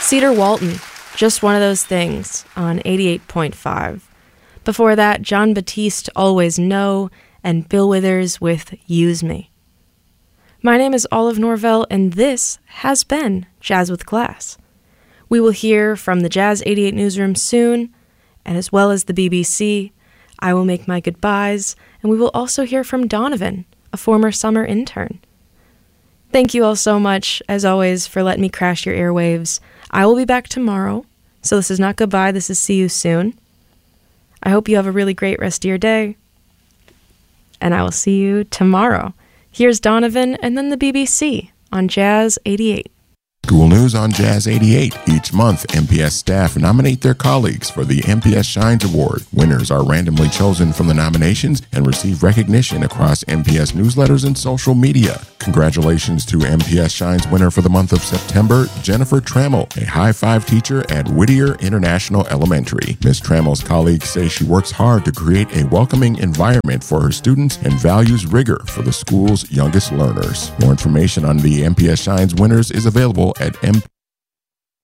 Cedar Walton, Just One of Those Things on 88.5. Before that, John Batiste, Always Know, and Bill Withers with Use Me. My name is Olive Norvell, and this has been Jazz with Class. We will hear from the Jazz 88 newsroom soon, and as well as the BBC. I will make my goodbyes, and we will also hear from Donovan, a former summer intern. Thank you all so much, as always, for letting me crash your airwaves. I will be back tomorrow, so this is not goodbye, this is see you soon. I hope you have a really great rest of your day, and I will see you tomorrow. Here's Donovan and then the BBC on Jazz 88. School News on Jazz 88. Each month, MPS staff nominate their colleagues for the MPS Shines Award. Winners are randomly chosen from the nominations and receive recognition across MPS newsletters and social media. Congratulations to MPS Shines winner for the month of September, Jennifer Trammell, a High Five teacher at Whittier International Elementary. Ms. Trammell's colleagues say she works hard to create a welcoming environment for her students and values rigor for the school's youngest learners. More information on the MPS Shines winners is available at